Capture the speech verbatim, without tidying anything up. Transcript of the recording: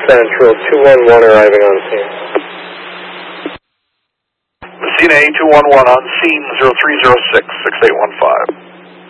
Central, two one one arriving on scene. Messina eight two one one on scene, zero three zero six, six eight one five.